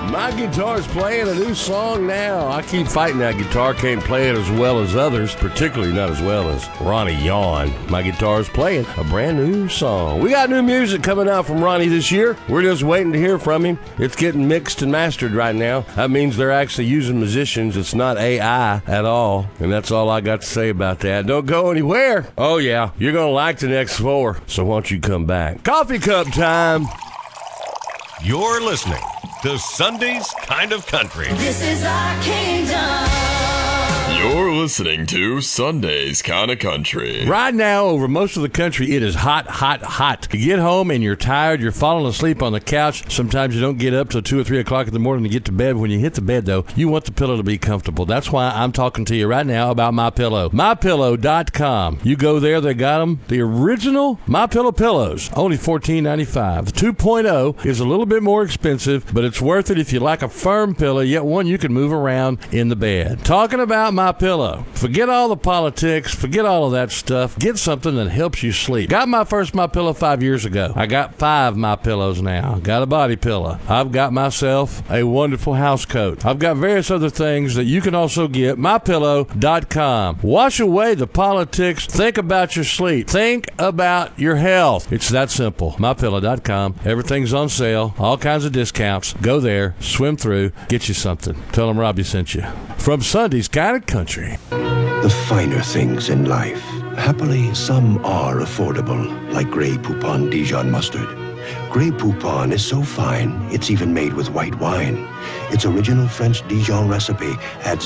My guitar's playing a new song now. I keep fighting that guitar. Can't play it as well as others, particularly not as well as Ronnie Yawn. My guitar's playing a brand new song. We got new music coming out from Ronnie this year. We're just waiting to hear from him. It's getting mixed and mastered right now. That means they're actually using musicians. It's not AI at all. And that's all I got to say about that. Don't go anywhere. Oh, yeah. You're going to like the next 4. So why don't you come back? Coffee cup time. You're listening to Sunday's Kind of Country. This is our kingdom. You're listening to Sunday's Kind of Country. Right now, over most of the country, it is hot, hot, hot. You get home and you're tired, you're falling asleep on the couch. Sometimes you don't get up till 2 or 3 o'clock in the morning to get to bed. When you hit the bed, though, you want the pillow to be comfortable. That's why I'm talking to you right now about MyPillow. MyPillow.com. You go there, they got them. The original MyPillow pillows, only $14.95. The 2.0 is a little bit more expensive, but it's worth it if you like a firm pillow, yet one you can move around in the bed. Talking about MyPillow. Forget all the politics. Forget all of that stuff. Get something that helps you sleep. Got my first MyPillow 5 years ago. I got 5 MyPillows now. Got a body pillow. I've got myself a wonderful house coat. I've got various other things that you can also get. MyPillow.com. Wash away the politics. Think about your sleep. Think about your health. It's that simple. MyPillow.com. Everything's on sale. All kinds of discounts. Go there. Swim through. Get you something. Tell them Robbie sent you. From Sunday's Kind of Country. The finer things in life. Happily, some are affordable, like Grey Poupon Dijon mustard. Grey Poupon is so fine, it's even made with white wine. Its original French Dijon recipe adds